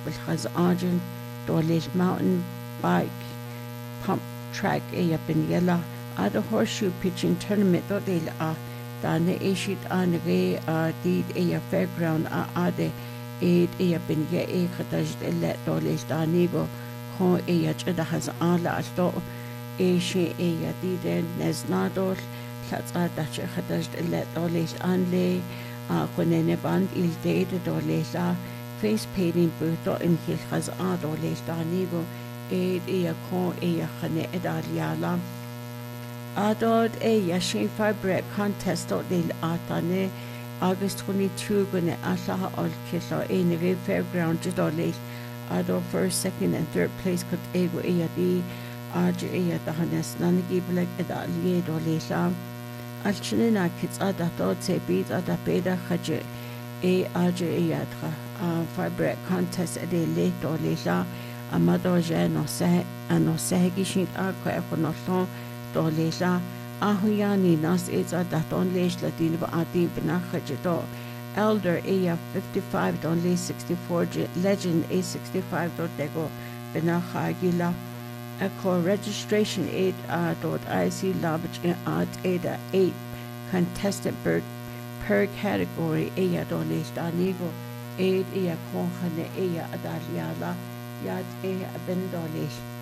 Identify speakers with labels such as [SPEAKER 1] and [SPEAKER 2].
[SPEAKER 1] بالخز آجن دوليش mountain bike pump track bin yella at a horseshoe pitching tournament dodel dane ishit anre did fairground ade ed bin ye khatajd illa dolish danigo kho chada has ala alto ishi diden nesnadol khatsa dach khatajd illa dolish anle konene band il date dolesha face painting buto in hil khaz dolish danigo ed kho khane edaliala Adod Shin Fabric contest del Atane August 22 gonna Ashaha Ol Kisha Nere Fairground Jidole Ado first, second and third place cut ego di Aj Dahanes Nanigi Black Edalie Dolesha Alchinina Kits Adato Sebit Adapeda Haje Aj Fabric contest de Le Dolesha Amado Jano Se Ano Segishin Aqua Econoton Dolesha Ahuyani Nas Eza Daton Lesh Ladin Adi Benachajedo Elder 55 Donle 64 Legend A65 Dego Benachagila Echo Registration 8 IC Labage at Ada 8 Contested bird per category Aya Dolesh Danigo 8 Konhane Aya Adaliala Yad Ben Dolesh